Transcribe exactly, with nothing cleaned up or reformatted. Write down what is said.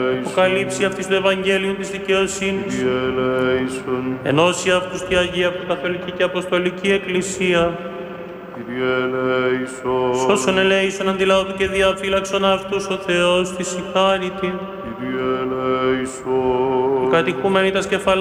Αποκαλύψει αυτής του Ευαγγέλιου της δικαιοσύνης. Ενώσει αυτούς τη Αγία Καθολική και Αποστολική Εκκλησία. Σώσον ελέησον αντιλάωτου και διαφύλαξον αυτούς ο Θεός της συγχάρητη. Οι κατοικούμενοι τα σκεφαλά